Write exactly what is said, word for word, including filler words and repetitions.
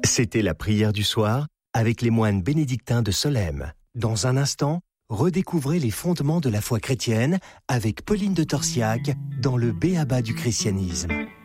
C'était la prière du soir avec les moines bénédictins de Solesmes. Dans un instant, redécouvrez les fondements de la foi chrétienne avec Pauline de Torsiac dans le B A B A du christianisme.